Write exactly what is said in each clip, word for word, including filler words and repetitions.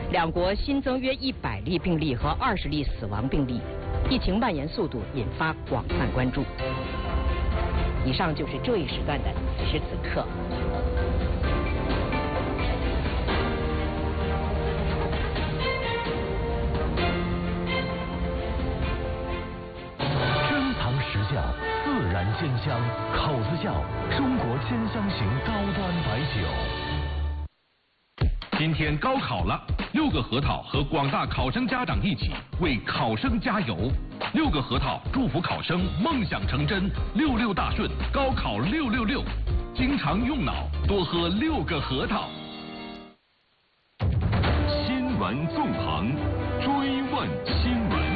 两国新增约一百例病例和二十例死亡病例，疫情蔓延速度引发广泛关注。以上就是这一时段的此时此刻。 珍藏实教，自然鲜香，口子窖中国鲜香型高端白酒。 今天高考了，六个核桃和广大考生家长一起为考生加油。六个核桃祝福考生梦想成真，六六大顺，高考六六六。经常用脑，多喝六个核桃。 新闻纵横，追问新闻。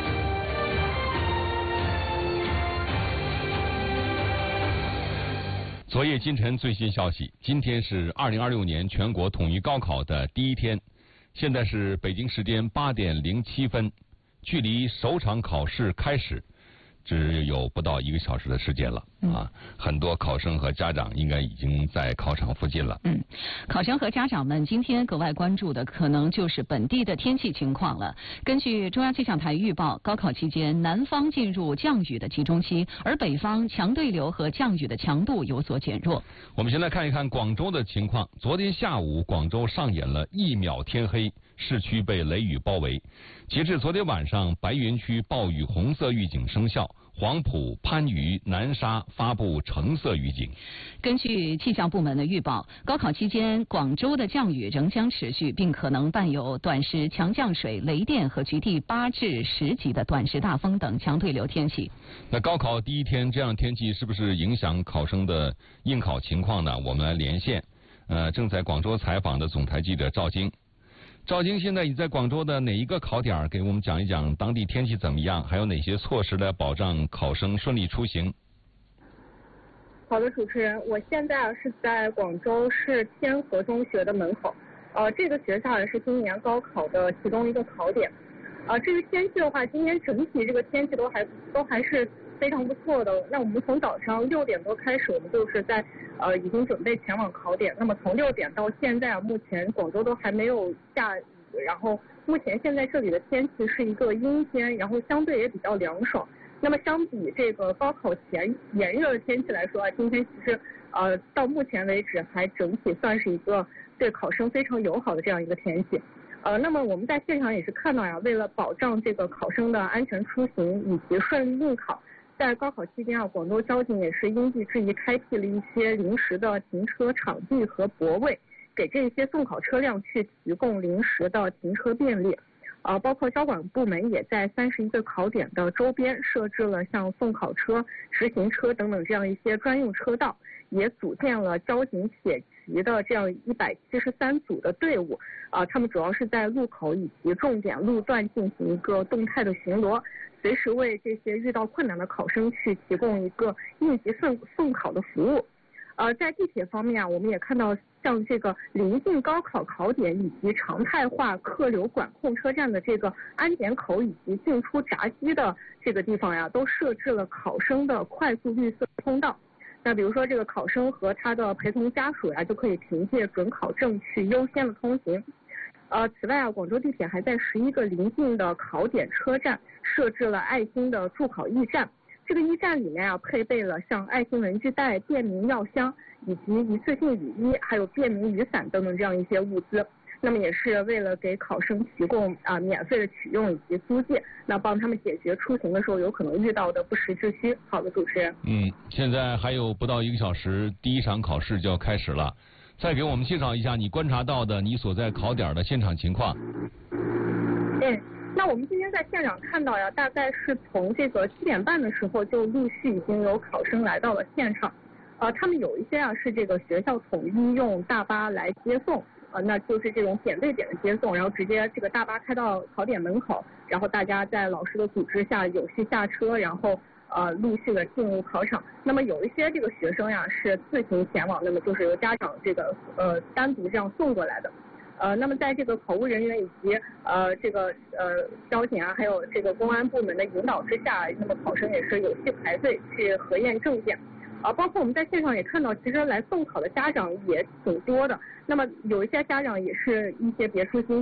昨夜今晨最新消息，今天是二零二六年全国统一高考的第一天，现在是北京时间八点零七分，距离首场考试开始只有不到一个小时的时间了、嗯、啊！很多考生和家长应该已经在考场附近了。 嗯，考生和家长们今天格外关注的可能就是本地的天气情况了。根据中央气象台预报，高考期间南方进入降雨的集中期，而北方强对流和降雨的强度有所减弱。 我们先来看一看广州的情况。昨天下午，广州上演了一秒天黑，市区被雷雨包围。截至昨天晚上，白云区暴雨红色预警生效，黄埔、番禺、南沙发布橙色预警。 根据气象部门的预报，高考期间广州的降雨仍将持续，并可能伴有短时强降水、雷电和局地八至十级的短时大风等强对流天气。 那高考第一天这样天气是不是影响考生的应考情况呢？我们来连线，呃，正在广州采访的总台记者赵晶。赵晶，现在你在广州的哪一个考点？给我们讲一讲当地天气怎么样，还有哪些措施来保障考生顺利出行？ 好的，主持人，我现在是在广州市天河中学的门口，呃，这个学校也是今年高考的其中一个考点。呃，至于天气的话，今天整体这个天气都还都还是非常不错的。那我们从早上六点多开始，我们就是在呃已经准备前往考点。那么从六点到现在啊，目前广州都还没有下雨，然后目前现在这里的天气是一个阴天，然后相对也比较凉爽。那么相比这个高考前炎热的天气来说啊，今天其实呃到目前为止还整体算是一个对考生非常友好的这样一个天气。呃，那么我们在现场也是看到呀，为了保障这个考生的安全出行以及顺利应考，在高考期间啊，广州交警也是因地制宜开辟了一些临时的停车场地和泊位，给这些送考车辆去提供临时的停车便利。呃，包括交管部门也在三十一个考点的周边设置了像送考车、直行车等等这样一些专用车道，也组建了交警铁骑的这样一百七十三组的队伍。啊、呃，他们主要是在路口以及重点路段进行一个动态的巡逻，随时为这些遇到困难的考生去提供一个应急送送考的服务。呃，在地铁方面啊，我们也看到像这个临近高考考点以及常态化客流管控车站的这个安检口以及进出闸机的这个地方呀，都设置了考生的快速绿色通道。那比如说这个考生和他的陪同家属呀，就可以凭借准考证去优先的通行。呃，此外啊，广州地铁还在十一个临近的考点车站设置了爱心的助考驿站。这个驿站里面啊，配备了像爱心文具袋、便民药箱以及一次性雨衣，还有便民雨伞等等这样一些物资。那么也是为了给考生提供啊、呃、免费的取用以及租借，那帮他们解决出行的时候有可能遇到的不时之需。好的，主持人。 嗯，现在还有不到一个小时，第一场考试就要开始了。再给我们介绍一下你观察到的你所在考点的现场情况。 嗯。那我们今天在现场看到呀，大概是从这个七点半的时候就陆续已经有考生来到了现场，呃，他们有一些啊是这个学校统一用大巴来接送，呃，那就是这种点对点的接送，然后直接这个大巴开到考点门口，然后大家在老师的组织下有序下车，然后呃陆续的进入考场。那么有一些这个学生呀是自行前往，那么就是由家长这个呃单独这样送过来的。呃，那么在这个考务人员以及呃这个呃交警啊，还有这个公安部门的引导之下，那么考生也是有序排队去核验证件。啊、呃，包括我们在现场也看到，其实来送考的家长也挺多的。那么有一些家长也是一些别出心